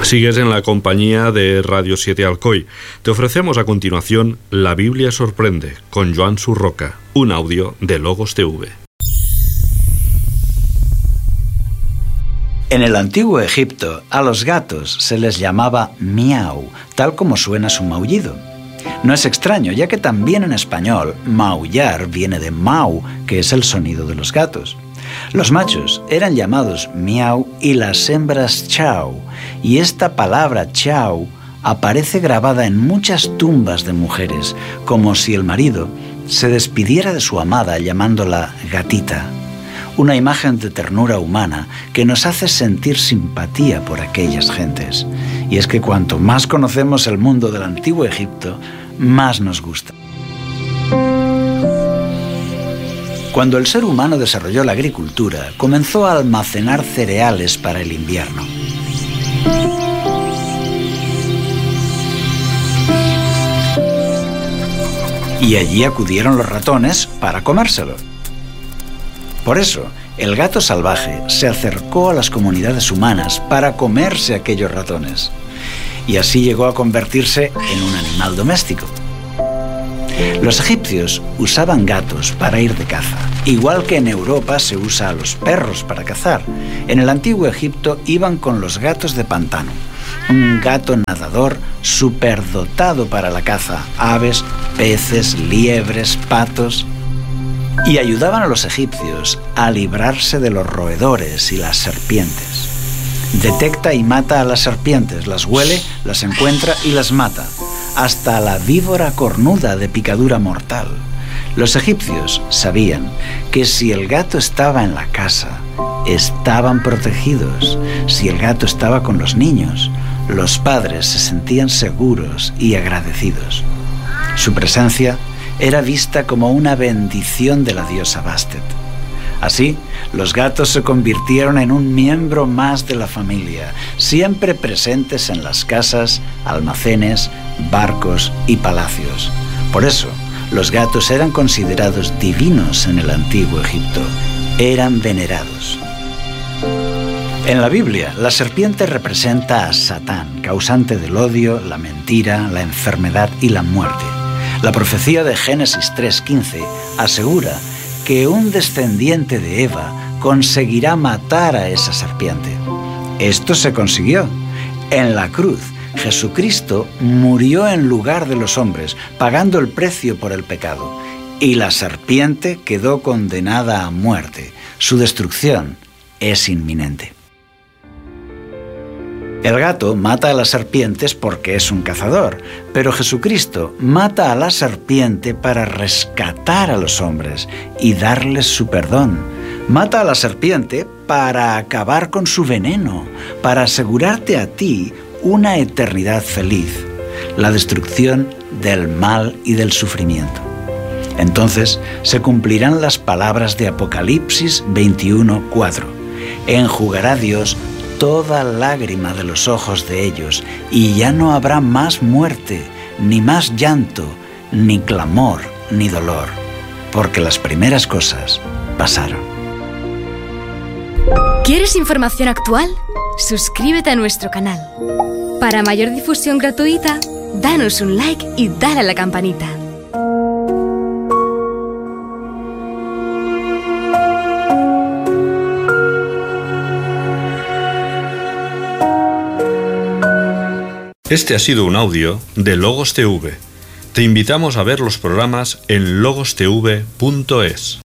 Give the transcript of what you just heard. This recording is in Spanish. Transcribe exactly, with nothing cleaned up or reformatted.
Sigues en la compañía de Radio siete Alcoy. Te ofrecemos a continuación La Biblia sorprende con Joan Surroca, un audio de Logos T V. En el antiguo Egipto, a los gatos se les llamaba miau, tal como suena su maullido. No es extraño, ya que también en español, maullar viene de mau, que es el sonido de los gatos. Los machos eran llamados miau y las hembras chau, y esta palabra chau aparece grabada en muchas tumbas de mujeres, como si el marido se despidiera de su amada llamándola gatita. Una imagen de ternura humana que nos hace sentir simpatía por aquellas gentes. Y es que cuanto más conocemos el mundo del antiguo Egipto, más nos gusta. Cuando el ser humano desarrolló la agricultura, comenzó a almacenar cereales para el invierno. Y allí acudieron los ratones para comérselo. Por eso, el gato salvaje se acercó a las comunidades humanas para comerse aquellos ratones. Y así llegó a convertirse en un animal doméstico. Los egipcios usaban gatos para ir de caza, igual que en Europa se usa a los perros para cazar. En el antiguo Egipto iban con los gatos de pantano, un gato nadador superdotado para la caza, aves, peces, liebres, patos, y ayudaban a los egipcios a librarse de los roedores y las serpientes. Detecta y mata a las serpientes, las huele, las encuentra y las mata, hasta la víbora cornuda de picadura mortal. Los egipcios sabían que si el gato estaba en la casa, estaban protegidos. Si el gato estaba con los niños, los padres se sentían seguros y agradecidos. Su presencia era vista como una bendición de la diosa Bastet. Así, los gatos se convirtieron en un miembro más de la familia, siempre presentes en las casas, almacenes, barcos y palacios. Por eso, los gatos eran considerados divinos en el antiguo Egipto. Eran venerados. En la Biblia, la serpiente representa a Satán, causante del odio, la mentira, la enfermedad y la muerte. La profecía de Génesis tres quince asegura que un descendiente de Eva conseguirá matar a esa serpiente. Esto se consiguió. En la cruz, Jesucristo murió en lugar de los hombres, pagando el precio por el pecado, y la serpiente quedó condenada a muerte. Su destrucción es inminente. El gato mata a las serpientes porque es un cazador, pero Jesucristo mata a la serpiente para rescatar a los hombres y darles su perdón. Mata a la serpiente para acabar con su veneno, para asegurarte a ti una eternidad feliz, la destrucción del mal y del sufrimiento. Entonces se cumplirán las palabras de Apocalipsis veintiuno cuatro. Enjugará Dios toda lágrima de los ojos de ellos, y ya no habrá más muerte, ni más llanto, ni clamor, ni dolor, porque las primeras cosas pasaron. ¿Quieres información actual? Suscríbete a nuestro canal. Para mayor difusión gratuita, danos un like y dale a la campanita. Este ha sido un audio de Logos T V. Te invitamos a ver los programas en logos t v punto es.